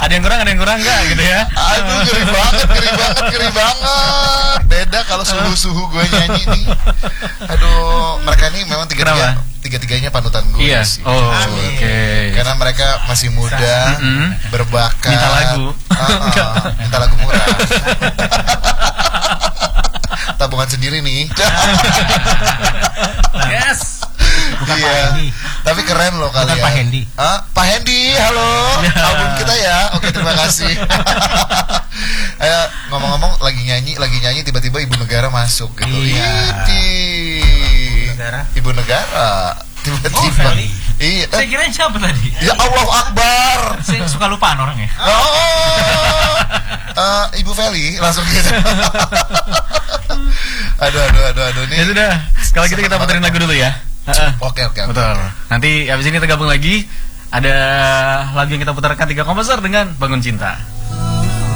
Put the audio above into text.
Ada yang kurang enggak gitu ya. Aduh, ngeri banget. Beda kalau suhu gue nyanyi nih. Aduh, mereka ini memang tiga-tiganya panutan gue sih. Oh, oke. Karena mereka masih muda, berbakat. Minta lagu. Minta lagu murah. Tabungan sendiri nih. Yes. Bukan iya. Pak Hendi. Tapi keren loh kalian. Bukan Pak Hendi. Pak Hendi, halo. Album kita ya. Oke, terima kasih. Ngomong-ngomong lagi nyanyi tiba-tiba Ibu Negara masuk gitu. Iya. Ibu Negara. Tiba-tiba. Iya. Saya kira siapa tadi? Ya Allahu Akbar. Saya suka lupaan orangnya. Ibu Feli langsung gitu. Aduh nih. Ya sudah. Kalau gitu kita puterin lagu dulu ya. Oke. Betul. Nanti habis ini kita gabung lagi. Ada lagu yang kita putarkan 3 komposer dengan Bangun Cinta.